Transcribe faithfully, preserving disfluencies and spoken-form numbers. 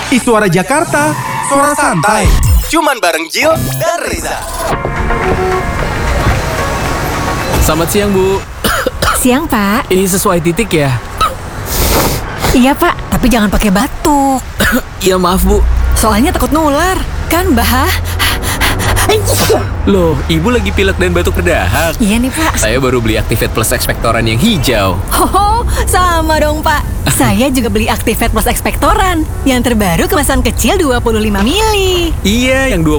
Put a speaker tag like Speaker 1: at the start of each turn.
Speaker 1: Iswara Jakarta, suara santai.
Speaker 2: Cuman bareng Jill dan Reza.
Speaker 3: Selamat siang, Bu.
Speaker 4: Siang, Pak.
Speaker 3: Ini sesuai titik ya?
Speaker 4: Iya, Pak. Tapi jangan pakai batuk.
Speaker 3: Iya, maaf, Bu.
Speaker 4: Soalnya takut nular. Kan, Bah?
Speaker 3: Loh, Ibu lagi pilek dan batuk berdahak.
Speaker 4: Iya nih, Pak.
Speaker 3: Saya baru beli Activate Plus Expectorant yang hijau.
Speaker 4: Oh, sama dong, Pak. Saya juga beli Activate Plus Expectorant. Yang terbaru kemasan kecil dua puluh lima mili.
Speaker 3: Iya, yang